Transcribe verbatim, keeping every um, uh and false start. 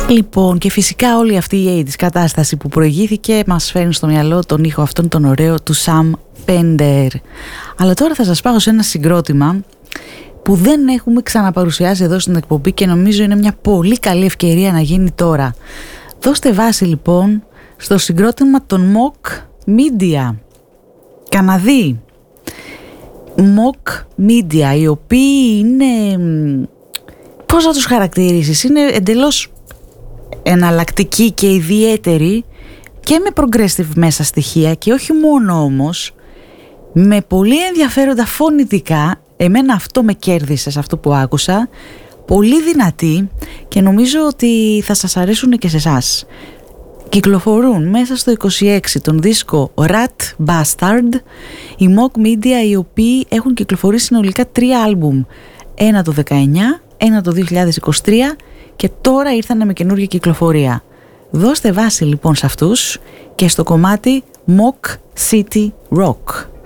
Λοιπόν, και φυσικά όλη αυτή η ογδόντα κατάσταση που προηγήθηκε μας φέρνει στο μυαλό τον ήχο αυτόν τον ωραίο του Sam Fender. Αλλά τώρα θα σας πάω σε ένα συγκρότημα που δεν έχουμε ξαναπαρουσιάσει εδώ στην εκπομπή και νομίζω είναι μια πολύ καλή ευκαιρία να γίνει τώρα. Δώστε βάση λοιπόν στο συγκρότημα των Mock Media, Καναδοί. Mock Media, οι οποίοι είναι, πώς να τους χαρακτηρίσεις, είναι εντελώς εναλλακτικοί και ιδιαίτεροι και με progressive μέσα στοιχεία και όχι μόνο όμως, με πολύ ενδιαφέροντα φωνητικά. Εμένα αυτό με κέρδισε σε αυτό που άκουσα, πολύ δυνατή, και νομίζω ότι θα σας αρέσουν και σε εσάς. Κυκλοφορούν μέσα στο είκοσι έξι τον δίσκο Rat Bastard, οι Mock Media, οι οποίοι έχουν κυκλοφορήσει συνολικά τρία άλμπουμ, ένα το δεκαεννιά, ένα το δύο χιλιάδες είκοσι τρία και τώρα ήρθανε με καινούργια κυκλοφορία. Δώστε βάση λοιπόν σε αυτούς και στο κομμάτι Mock City Rock.